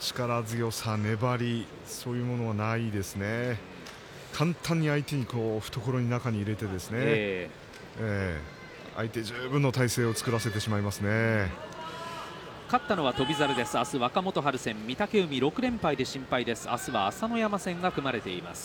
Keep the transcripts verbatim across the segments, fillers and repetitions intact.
力強さ、粘り、そういうものはないですね。簡単に相手にこう懐に中に入れてですね、えーえー、相手十分の体勢を作らせてしまいますね。 勝ったのは翔猿です。明日若元春戦、御嶽海ろく連敗で心配です。明日は朝乃山戦が組まれています。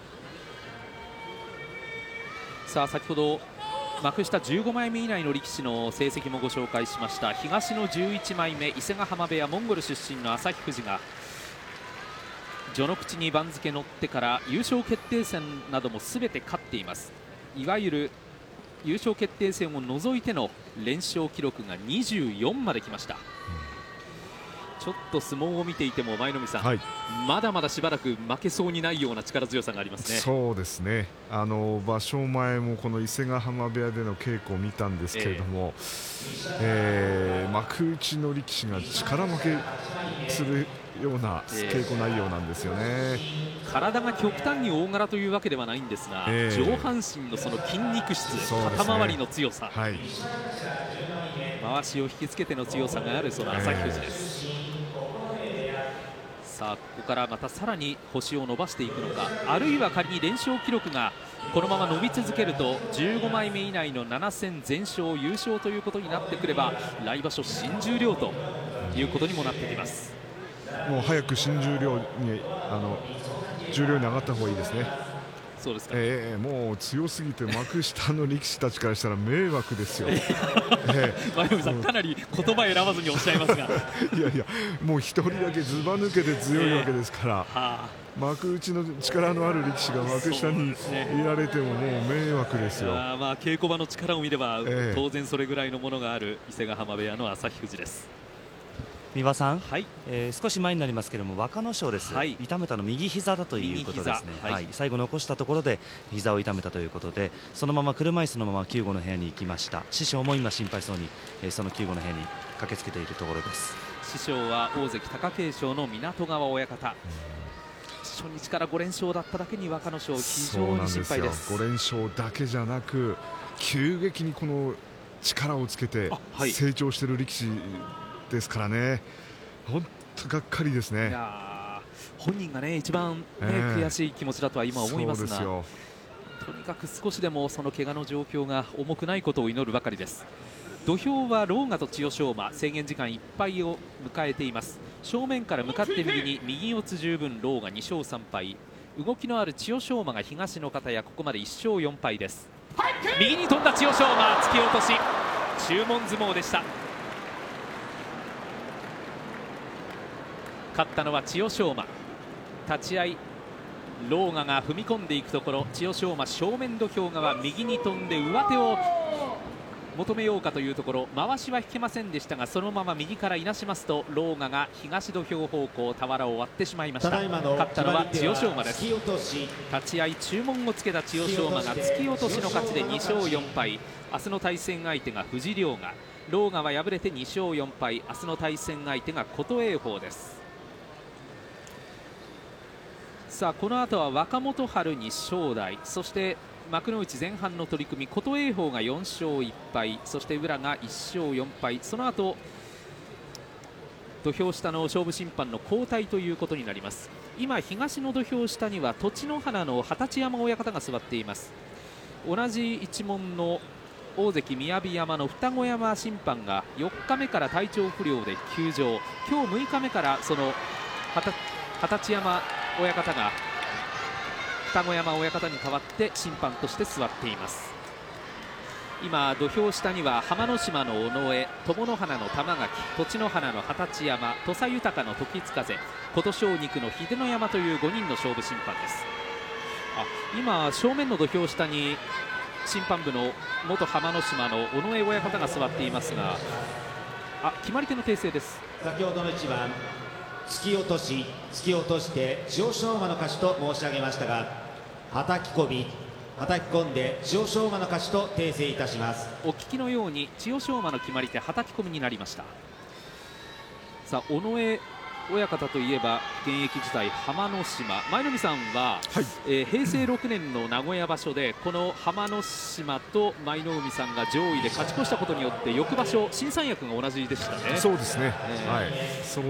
さあ先ほど幕下じゅうごまいめ以内の力士の成績もご紹介しました。東のじゅういちまいめ、伊勢ヶ濱部屋モンゴル出身の旭富士が序の口に番付乗ってから優勝決定戦などもすべて勝っています。いわゆる優勝決定戦を除いての連勝記録がにじゅうよんまで来ました。うん、ちょっと相撲を見ていても舞の海さん、はい、まだまだしばらく負けそうにないような力強さがありますね。 そうですね。あの場所前もこの伊勢ヶ濱部屋での稽古を見たんですけれども、えーえー、幕内の力士が力負けするような稽古内容なんですよね。えー、体が極端に大柄というわけではないんですが、えー、上半身のその筋肉質、ね、肩周りの強さ、はい、回しを引きつけての強さがあるその旭富士です。えー、さあここからまたさらに星を伸ばしていくのか、あるいは仮に連勝記録がこのまま伸び続けるとじゅうごまいめ以内のなな戦全勝優勝ということになってくれば、来場所新十両ということにもなってきます。 もう早く新十両にあの十両に上がった方がいいですね。 そうですか。 えー、もう強すぎて幕下の力士たちからしたら迷惑ですよ。えー、舞の海さんかなり言葉選ばずにおっしゃいますがいやいや、もう一人だけずば抜けて強いわけですから、えーはあ、幕内の力のある力士が幕下にいられてももう迷惑ですよ。 あ、まあ、稽古場の力を見れば、えー、当然それぐらいのものがある伊勢ヶ濱部屋の旭富士です。 三輪さん、 はい、 えー、少し前になりますけれども若の勝です、はい、痛めたの右膝だということですね。はいはい、最後残したところで膝を痛めたということで、そのまま車椅子のまま救護の部屋に行きました。師匠も今心配そうに、えー、その救護の部屋に駆けつけているところです。 師匠は大関貴景勝の湊川親方、初日からご連勝だっただけに若の勝非常に心配です。 ご連勝だけじゃなく急激にこの力をつけて成長している力士ですからね、本当がっかりですね。 いや本人がね一番、ねえー、悔しい気持ちだとは今思いますが、とにかく少しでもその怪我の状況が重くないことを祈るばかりです。土俵は狼雅と千代翔馬、制限時間いっぱいを迎えています。正面から向かって右に右四つ十分狼雅に勝さん敗、動きのある千代翔馬が東の方やここまでいっ勝よん敗です。右に飛んだ千代翔馬、突き落とし、注文相撲でした。勝ったのは千代翔馬。立ち合い狼雅が踏み込んでいくところ、千代翔馬正面土俵側右に飛んで上手を求めようかというところ、まわしは引けませんでしたがそのまま右からいなしますと狼雅が東土俵方向俵を割ってしまいました。勝ったのは千代翔馬です。立ち合い注文をつけた千代翔馬が突き落としの勝ちでに勝よん敗。明日の対戦相手が富士狼雅、狼雅は敗れてに勝よん敗。明日の対戦相手が琴恵峰です。さあこの後は若元春に正代、そして幕内前半の取組、琴恵峰がよん勝いっ敗、そして宇良がいっ勝よん敗。その後土俵下の勝負審判の交代ということになります。今東の土俵下には栃乃花の二十山親方が座っています。同じ一門の大関雅山の二子山審判がよっかめから体調不良で休場、今日むいかめからその二十山親方が二子山親方に代わって審判として座っています。今土俵下には浜之島の尾上、友の花の玉垣、栃乃花の二十山、土佐豊の時津風、琴奨肉の秀ノ山というごにんの勝負審判です。あ、今正面の土俵下に審判部の元浜之島の尾上親方が座っていますが、あ、決まり手の訂正です。 先ほどの一番突き落とし、突き落として千代翔馬の勝ちと申し上げましたが、はたき込み、はたき込んで千代翔馬の勝ちと訂正いたします。 お聞きのように千代翔馬の決まり手はたき込みになりました。さあ尾上親方といえば現役時代浜之島、舞の海さんは、はい、えー、平成ろくねんの名古屋場所でこの浜之島と舞の海さんが上位で勝ち越したことによって翌場所新三役が同じでしたね。 そうですね、えー、はい、その